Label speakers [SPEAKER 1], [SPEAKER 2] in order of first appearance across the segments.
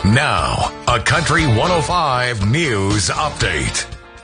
[SPEAKER 1] Now, a Country 105 News Update.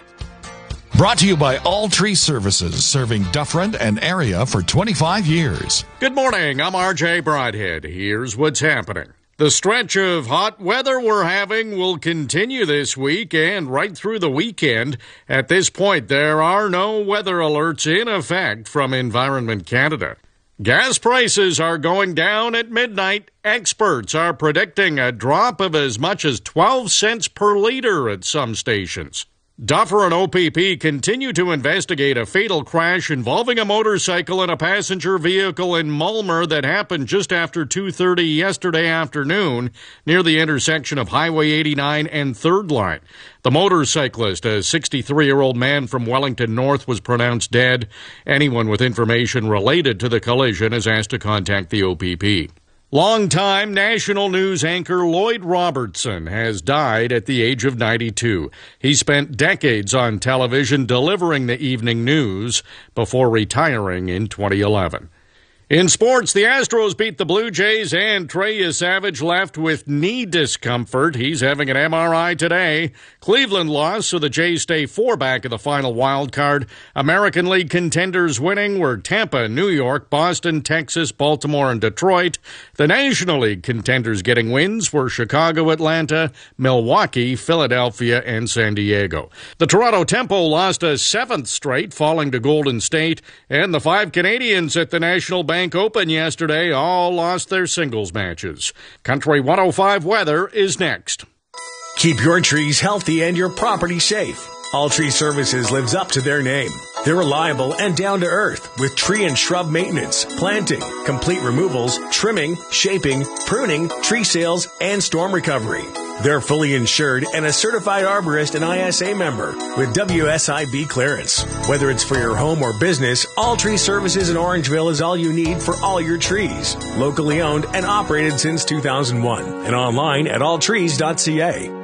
[SPEAKER 2] Brought to you by All Tree Services, serving Dufferin and area for 25 years.
[SPEAKER 3] Good morning, I'm RJ Broadhead. Here's what's happening. The stretch of hot weather we're having will continue this week and right through the weekend. At this point, there are no weather alerts in effect from Environment Canada. Gas prices are going down at midnight. Experts are predicting a drop of as much as 12 cents per liter at some stations. Dufferin OPP continue to investigate a fatal crash involving a motorcycle and a passenger vehicle in Mulmer that happened just after 2:30 yesterday afternoon near the intersection of Highway 89 and 3rd Line. The motorcyclist, a 63-year-old man from Wellington North, was pronounced dead. Anyone with information related to the collision is asked to contact the OPP. Longtime national news anchor Lloyd Robertson has died at the age of 92. He spent decades on television delivering the evening news before retiring in 2011. In sports, the Astros beat the Blue Jays and Trey Savage left with knee discomfort. He's having an MRI today. Cleveland lost, so the Jays stay 4 back of the final wild card. American League contenders winning were Tampa, New York, Boston, Texas, Baltimore, and Detroit. The National League contenders getting wins were Chicago, Atlanta, Milwaukee, Philadelphia, and San Diego. The Toronto Tempo lost a 7th straight, falling to Golden State, and the 5 Canadians at the National Bank Open yesterday all lost their singles matches. Country 105 weather is next.
[SPEAKER 4] Keep your trees healthy and your property safe. All Tree Services lives up to their name. They're reliable and down to earth with tree and shrub maintenance, planting, complete removals, trimming, shaping, pruning, tree sales, and storm recovery. They're fully insured and a certified arborist and ISA member with WSIB clearance. Whether it's for your home or business, All Tree Services in Orangeville is all you need for all your trees. Locally owned and operated since 2001 and online at alltrees.ca.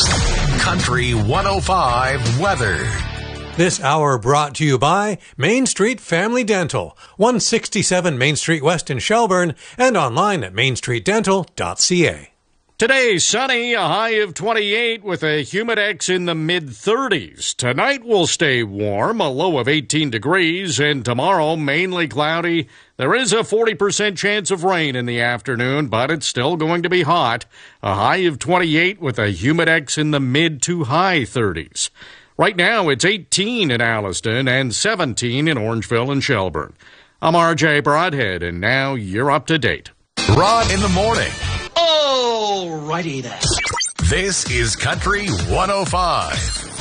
[SPEAKER 1] Country 105 weather.
[SPEAKER 5] This hour brought to you by Main Street Family Dental, 167 Main Street West in Shelburne, and online at mainstreetdental.ca.
[SPEAKER 3] Today, sunny, a high of 28 with a humidex in the mid-30s. Tonight will stay warm, a low of 18 degrees, and tomorrow mainly cloudy. There is a 40% chance of rain in the afternoon, but it's still going to be hot. A high of 28 with a humidex in the mid to high 30s. Right now, it's 18 in Alliston and 17 in Orangeville and Shelburne. I'm RJ Broadhead, and now you're up to date.
[SPEAKER 1] Rod in the morning.
[SPEAKER 6] Alrighty then.
[SPEAKER 1] This is Country 105.